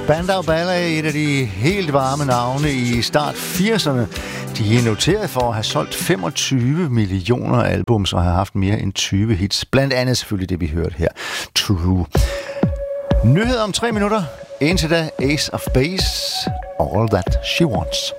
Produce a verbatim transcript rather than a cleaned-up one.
Spandau Ballet, et af de helt varme navne i start firserne. De er noteret for at have solgt femogtyve millioner albums og have haft mere end tyve hits. Blandt andet selvfølgelig det, vi hørte her. True. Nyheder om tre minutter. Indtil da, Ace of Base. All That She Wants.